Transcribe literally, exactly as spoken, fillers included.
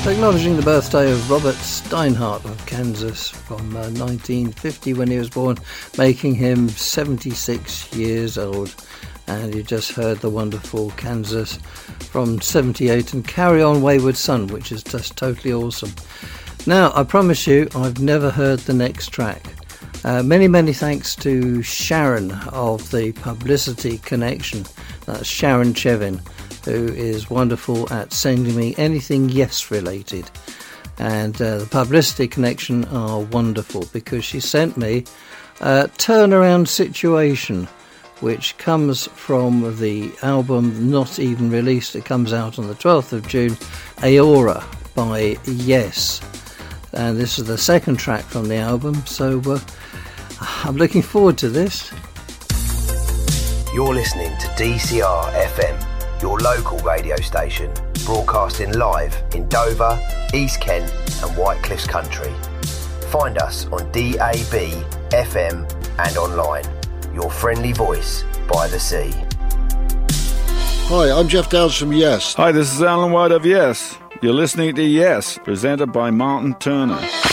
acknowledging the birthday of Robert Steinhardt of Kansas from uh, nineteen fifty when he was born, making him seventy-six years old. And you just heard the wonderful Kansas from seventy-eight and Carry On Wayward Son, which is just totally awesome. Now, I promise you, I've never heard the next track. Uh, many, many thanks to Sharon of the Publicity Connection. That's Sharon Chevin, who is wonderful at sending me anything Yes related. And uh, the Publicity Connection are wonderful because she sent me a Turnaround Situation, which comes from the album Not Even Released. It comes out on the twelfth of June, Aora by Yes. And this is the second track from the album, so uh, I'm looking forward to this. You're listening to D C R F M, your local radio station, broadcasting live in Dover, East Kent and White Cliffs Country. Find us on D A B, F M and online. Your friendly voice by the sea. Hi, I'm Jeff Downs from Yes. Hi, this is Alan White of Yes. You're listening to Yes, presented by Martin Turner.